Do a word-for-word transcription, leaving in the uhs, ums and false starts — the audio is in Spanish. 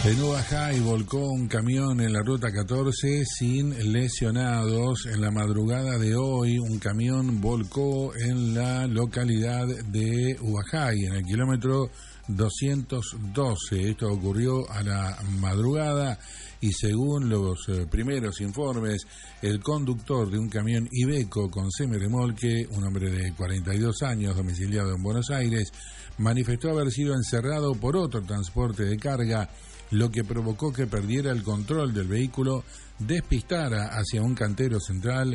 En Ubajay volcó un camión en la ruta catorce sin lesionados. En la madrugada de hoy, un camión volcó en la localidad de Ubajay, en el kilómetro doscientos doce. Esto ocurrió a la madrugada y según los eh, primeros informes, el conductor de un camión Iveco con semirremolque, un hombre de cuarenta y dos años, domiciliado en Buenos Aires, manifestó haber sido encerrado por otro transporte de carga, lo que provocó que perdiera el control del vehículo, despistara hacia un cantero central